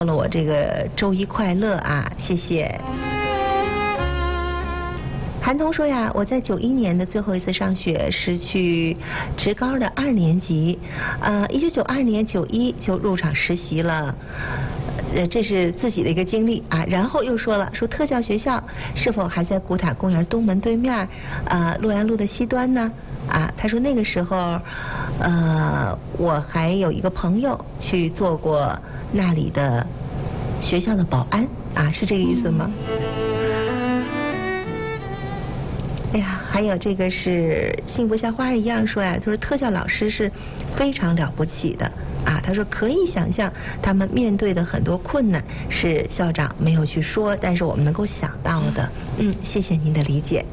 了我这个周一快乐啊，谢谢。韩童说呀，我在91年的最后一次上学是去职高的2年级，1992年91就入场实习了。这是自己的一个经历啊，然后又说了，说特教学校是否还在古塔公园东门对面，洛阳路的西端呢？啊，他说那个时候，我还有一个朋友去做过那里的学校的保安啊，是这个意思吗？哎呀，还有这个是幸福像花儿一样说呀，他说特教老师是非常了不起的啊，他说可以想象他们面对的很多困难是校长没有去说，但是我们能够想到的。谢谢您的理解。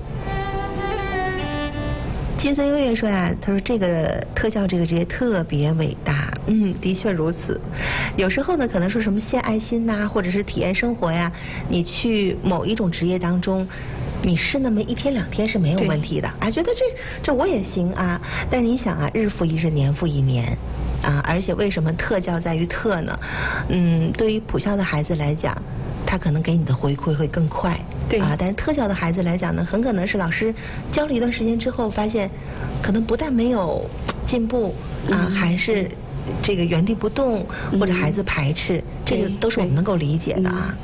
金色优越说呀，他说这个特教这个职业特别伟大，的确如此。有时候呢，可能说什么献爱心呐，或者是体验生活呀，你去某一种职业当中，你试那么1天2天是没有问题的啊，觉得这我也行啊。但你想啊，日复一日，年复一年啊，而且为什么特教在于特呢？对于普校的孩子来讲，他可能给你的回馈会更快。对啊，但是特教的孩子来讲呢，很可能是老师教了一段时间之后，发现可能不但没有进步啊，还是这个原地不动，或者孩子排斥，这个都是我们能够理解的啊。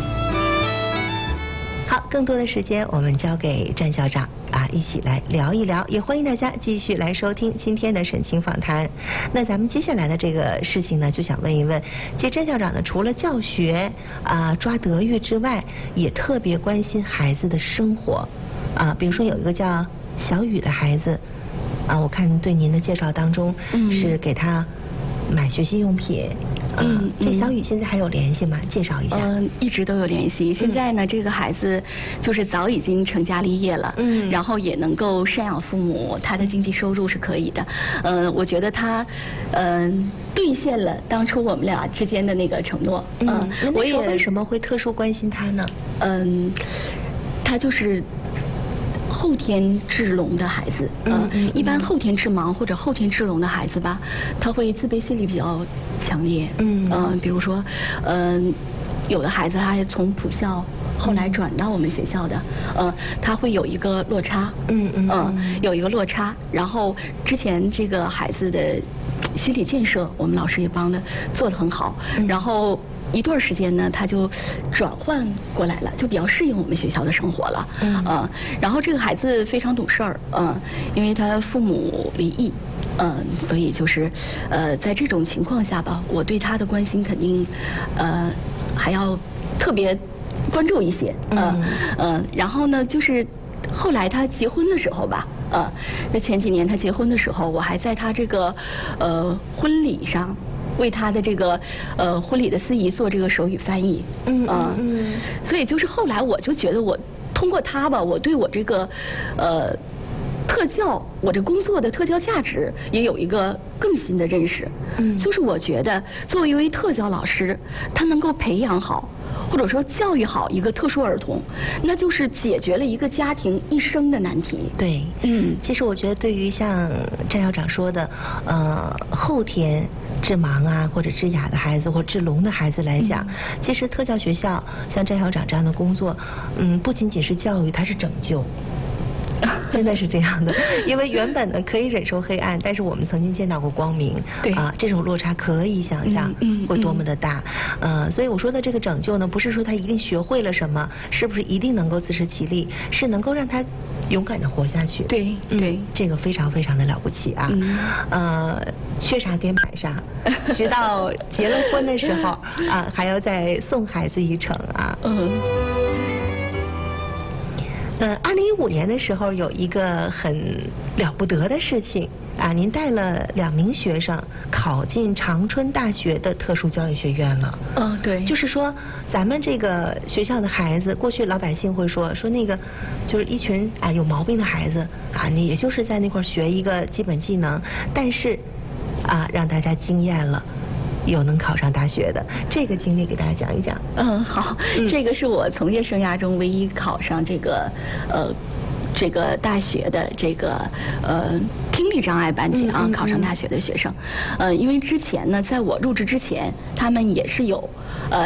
好，更多的时间我们交给战校长啊，一起来聊一聊，也欢迎大家继续来收听今天的沈清访谈。那咱们接下来的这个事情呢，就想问一问，这战校长呢，除了教学抓德育之外，也特别关心孩子的生活啊，比如说有一个叫小雨的孩子啊，我看对您的介绍当中是给他买学习用品。这小雨现在还有联系吗？介绍一下。 一直都有联系。现在呢，这个孩子就是早已经成家立业了，然后也能够赡养父母，他的经济收入是可以的。我觉得他，兑现了当初我们俩之间的那个承诺。 我也为什么会特殊关心他呢？ 他就是后天智聋的孩子，一般后天致盲或者后天智聋的孩子吧，他会自卑心理比较强烈，比如说，有的孩子他从普校后来转到我们学校的，他会有一个落差，有一个落差，然后之前这个孩子的心理建设，我们老师也帮的做得很好，然后一段时间呢，他就转换过来了，就比较适应我们学校的生活了。然后这个孩子非常懂事儿，因为他父母离异，所以就是在这种情况下吧，我对他的关心肯定还要特别关注一些。然后呢，就是后来他结婚的时候吧。就前几年他结婚的时候，我还在他这个婚礼上为他的这个婚礼的司仪做这个手语翻译。所以就是后来我就觉得我通过他吧，我对我这个特教，我这工作的特教价值也有一个更新的认识。就是我觉得作为一位特教老师，他能够培养好，或者说教育好一个特殊儿童，那就是解决了一个家庭一生的难题。 对，其实我觉得对于像战校长说的，后天致盲啊或者致哑的孩子或致聋的孩子来讲，其实特教学校像战校长这样的工作，不仅仅是教育，它是拯救。真的是这样的，因为原本呢可以忍受黑暗，但是我们曾经见到过光明。对啊，这种落差可以想象会多么的大。所以我说的这个拯救呢，不是说他一定学会了什么，是不是一定能够自食其力，是能够让他勇敢的活下去。 对， 这个非常非常的了不起啊。缺啥给买啥，直到结了婚的时候啊，还要再送孩子一程啊。2015年的时候有一个很了不得的事情啊，您带了2名学生考进长春大学的特殊教育学院了。 对， 就是说咱们这个学校的孩子，过去老百姓会说那个就是一群有毛病的孩子啊，你也就是在那块学一个基本技能，但是让大家惊艳了。有能考上大学的这个经历，给大家讲一讲。 好，这个是我从业生涯中唯一考上这个大学的这个听力障碍班级啊考上大学的学生。因为之前呢，在我入职之前，他们也是有